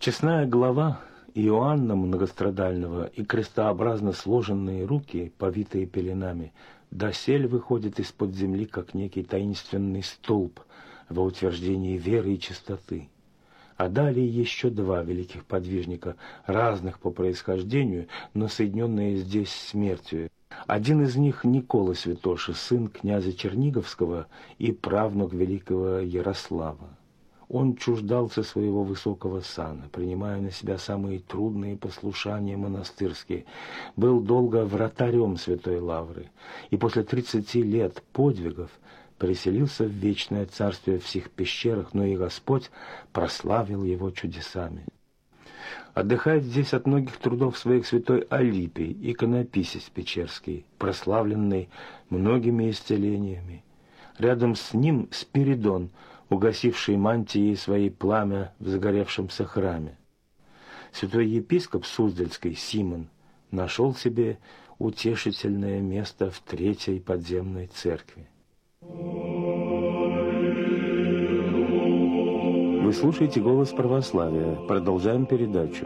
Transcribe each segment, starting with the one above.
Честная глава Иоанна Многострадального и крестообразно сложенные руки, повитые пеленами, досель выходят из-под земли, как некий таинственный столб во утверждении веры и чистоты. А далее еще два великих подвижника, разных по происхождению, но соединенные здесь смертью. Один из них Никола Святоши, сын князя Черниговского и правнук великого Ярослава. Он чуждался своего высокого сана, принимая на себя самые трудные послушания монастырские, был долго вратарем Святой Лавры, и после 30 лет подвигов переселился в вечное царствие в сих пещерах, но и Господь прославил его чудесами. Отдыхает здесь от многих трудов своих святой Алипий, иконописец Печерский, прославленный многими исцелениями. Рядом с ним Спиридон, угасивший мантией своей пламя в загоревшемся храме. Святой епископ Суздальский Симон нашел себе утешительное место в Третьей подземной церкви. Вы слушаете «Голос православия». Продолжаем передачу.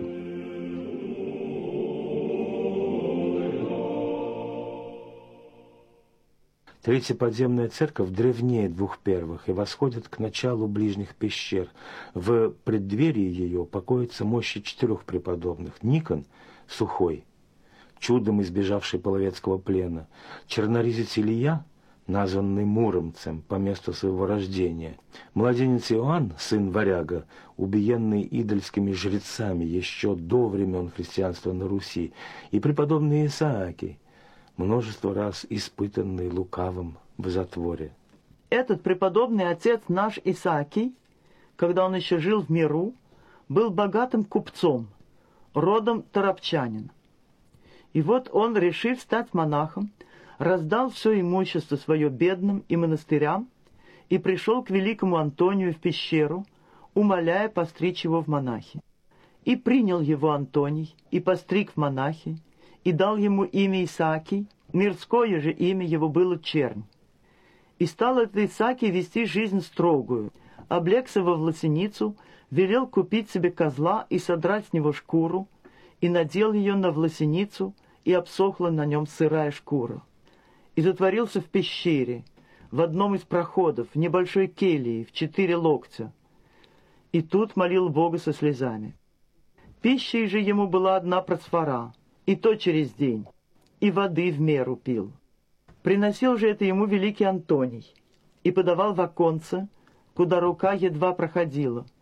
Третья подземная церковь древнее двух первых и восходит к началу ближних пещер. В преддверии ее покоятся мощи 4 преподобных. Никон Сухой, чудом избежавший половецкого плена, черноризец Илья, названный Муромцем по месту своего рождения, младенец Иоанн, сын Варяга, убиенный идольскими жрецами еще до времен христианства на Руси, и преподобный Исаакий, множество раз испытанный лукавым в затворе. Этот преподобный отец наш Исаакий, когда он еще жил в миру, был богатым купцом, родом торопчанин. И вот он, решив стать монахом, раздал все имущество свое бедным и монастырям и пришел к великому Антонию в пещеру, умоляя постричь его в монахи. И принял его Антоний, и постриг в монахи, и дал ему имя Исаакий, мирское же имя его было Чернь. И стал этот Исаакий вести жизнь строгую, облегся во власеницу, велел купить себе козла и содрать с него шкуру, и надел ее на власеницу, и обсохла на нем сырая шкура. И затворился в пещере, в одном из проходов, в небольшой келье, в 4 локтя. И тут молил Бога со слезами. Пищей же ему была одна просфора, и то через день, и воды в меру пил. Приносил же это ему великий Антоний, и подавал в оконце, куда рука едва проходила,